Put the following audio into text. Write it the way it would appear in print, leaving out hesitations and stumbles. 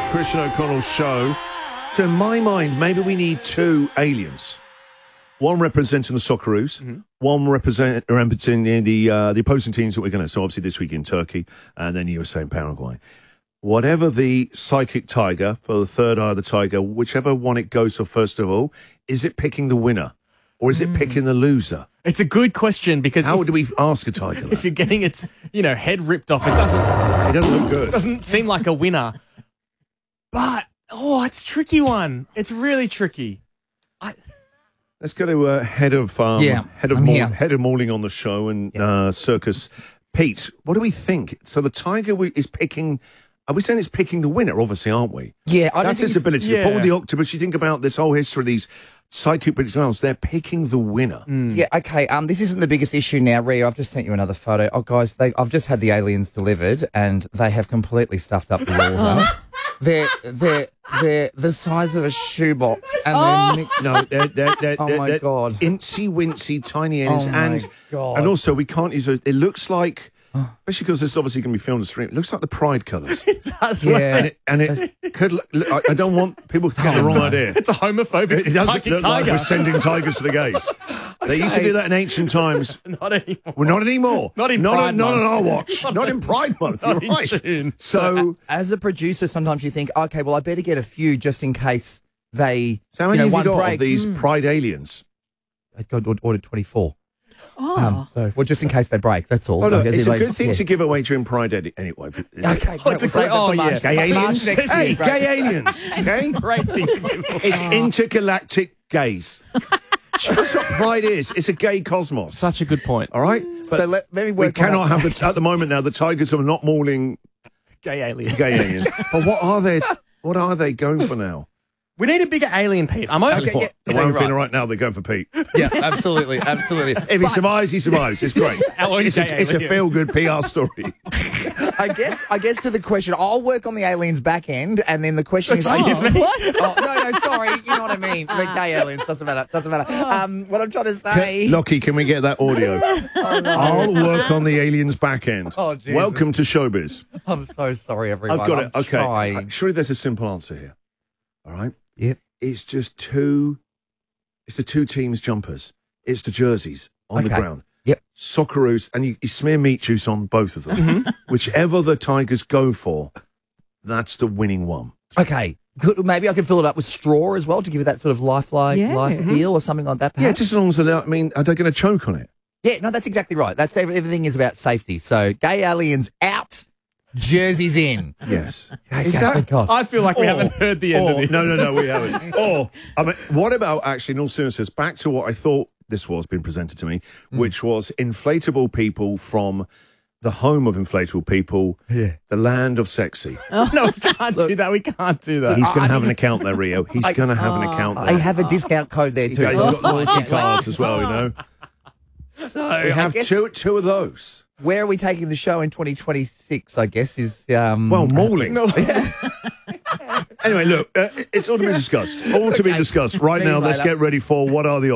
Christian O'Connell's show. So in my mind, maybe we need two aliens. One representing the Socceroos, one representing the opposing teams that we're going to. So obviously this week in Turkey, and then USA and Paraguay. Whatever the psychic tiger for the third eye of the tiger, whichever one it goes for first of all, is it picking the winner or is it picking the loser? It's a good question because how do we ask a tiger that? If you're getting its head ripped off, it doesn't look good. It doesn't seem like a winner. But it's a tricky one. It's really tricky. Let's go to head of mauling on the show and Circus Pete. What do we think? So the tiger is picking. Are we saying it's picking the winner? Obviously, aren't we? Yeah, that's its ability. Yeah. Paul the octopus. You think about this whole history of these psychic predictions. They're picking the winner. Yeah. Okay. This isn't the biggest issue now, Rio. I've just sent you another photo. Oh, guys, I've just had the aliens delivered, and they have completely stuffed up the water. They're the size of a shoebox, and they're mixed. No, they're oh my god, incy wincy tiny aliens, oh my god. And also we can't use it. It looks like. Especially because it's obviously going to be filmed on stream. It looks like the Pride colours. It does. Yeah. And it could look, I don't want people to get the wrong idea. It's a homophobic It doesn't psychic look like tiger. we're sending tigers to the gays. They used to do that in ancient times. Not anymore. Well, not anymore. Not in Pride Not on Month. our watch. Not in Pride Month. You're in right. June. So, as a producer, sometimes you think, okay, well, I better get a few just in case they. So how many have you one got breaks. of these Pride aliens? I got ordered 24. Well, just in case they break, that's all. Oh, look, it's a like, good thing to give away during Pride anyway. Okay, it's a great. Oh yeah, gay aliens. Hey, gay aliens. Okay, great thing to give away. It's intergalactic gays. That's what Pride is. It's a gay cosmos. Such a good point. All right, but so maybe we cannot have at the moment now. The tigers are not mauling gay aliens. But what are they? What are they going for now? We need a bigger alien, Pete. I'm open for it. The way I'm feeling right now, they're going for Pete. Yeah, absolutely. If he survives, he survives. It's great. It's a feel-good PR story. I guess to the question, I'll work on the aliens back end, and then the question is, what? No, sorry, you know what I mean. The gay aliens doesn't matter. What I'm trying to say, Lockie, can we get that audio? Oh, no. I'll work on the aliens back end. Oh, Jesus. Welcome to showbiz. I'm so sorry, everyone. I've got it. Okay, trying. Surely there's a simple answer here. All right. Yep. It's just two. It's the two teams' jumpers. It's the jerseys on the ground. Yep. Socceroos, and you smear meat juice on both of them. Whichever the Tigers go for, that's the winning one. Okay. Good. Maybe I can fill it up with straw as well to give it that sort of life feel or something like that. Perhaps? Yeah, just as long as they're. I mean, are they going to choke on it? Yeah. No, that's exactly right. That's everything is about safety. So gay aliens out. Jerseys in. Yes. Is that? God. I feel like we haven't heard the end of this. No, we haven't. I mean, what about actually, in all seriousness, back to what I thought this was being presented to me, which was inflatable people from the home of inflatable people, the land of sexy. Oh. No, we can't do that. We can't do that. He's going to have an account there, Rio. He's going to have an account there. I have a discount code there too. He's got loyalty cards as well, you know. So we have two of those. Where are we taking the show in 2026, I guess, is... mauling. No. Anyway, look, it's all to be discussed. All to be discussed. Right now, let's get ready for What Are the Odds?